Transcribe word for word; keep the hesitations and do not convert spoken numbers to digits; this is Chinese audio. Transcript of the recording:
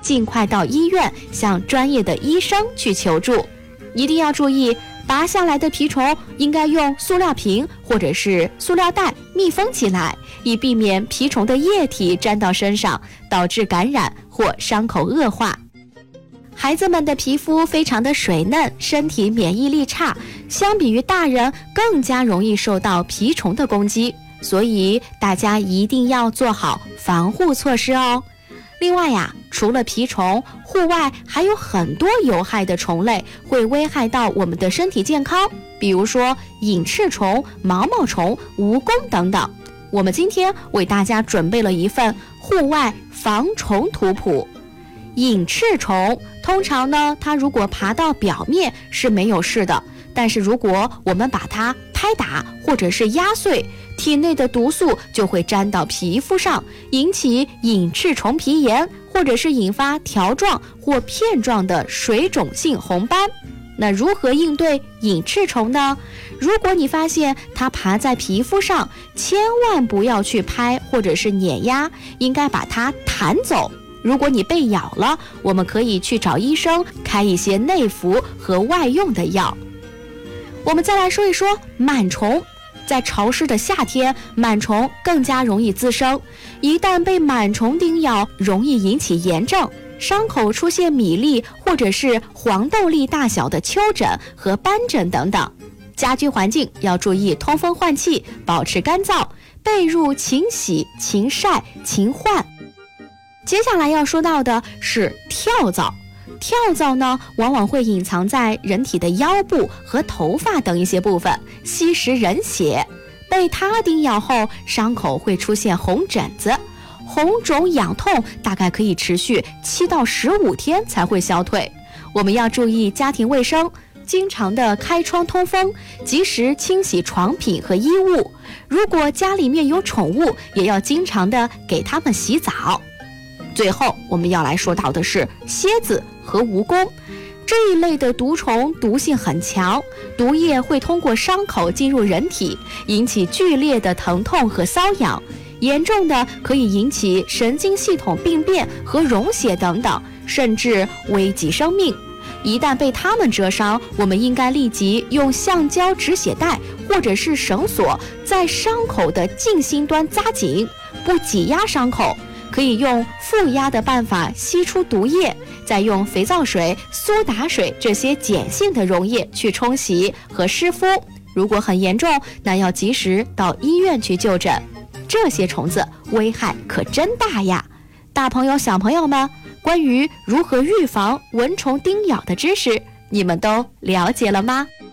尽快到医院向专业的医生去求助。一定要注意，拔下来的蜱虫应该用塑料瓶或者是塑料袋密封起来，以避免蜱虫的液体沾到身上，导致感染或伤口恶化。孩子们的皮肤非常的水嫩，身体免疫力差，相比于大人更加容易受到蜱虫的攻击，所以大家一定要做好防护措施哦。另外呀，除了蜱虫，户外还有很多有害的虫类会危害到我们的身体健康，比如说隐翅虫、毛毛虫、蜈蚣等等。我们今天为大家准备了一份户外防虫图谱。隐翅虫通常呢，它如果爬到表面是没有事的，但是如果我们把它拍打或者是压碎，体内的毒素就会沾到皮肤上，引起隐翅虫皮炎，或者是引发条状或片状的水肿性红斑。那如何应对隐翅虫呢？如果你发现它爬在皮肤上，千万不要去拍或者是碾压，应该把它弹走。如果你被咬了，我们可以去找医生开一些内服和外用的药。我们再来说一说螨虫。在潮湿的夏天，螨虫更加容易滋生，一旦被螨虫叮咬，容易引起炎症，伤口出现米粒或者是黄豆粒大小的丘疹和斑疹等等。家居环境要注意通风换气，保持干燥，被褥勤洗、勤晒、勤换。接下来要说到的是跳蚤。跳蚤呢，往往会隐藏在人体的腰部和头发等一些部分，吸食人血。被它叮咬后，伤口会出现红疹子，红肿痒痛大概可以持续七到十五天才会消退。我们要注意家庭卫生，经常的开窗通风，及时清洗床品和衣物。如果家里面有宠物，也要经常的给它们洗澡。最后我们要来说到的是蝎子和蜈蚣。这一类的毒虫毒性很强，毒液会通过伤口进入人体，引起剧烈的疼痛和瘙痒，严重的可以引起神经系统病变和溶血等等，甚至危及生命。一旦被它们蛰伤，我们应该立即用橡胶止血带或者是绳索在伤口的近心端扎紧，不挤压伤口，可以用负压的办法吸出毒液，再用肥皂水、苏打水这些碱性的溶液去冲洗和湿敷。如果很严重，那要及时到医院去就诊。这些虫子危害可真大呀！大朋友小朋友们，关于如何预防蚊虫叮咬的知识，你们都了解了吗？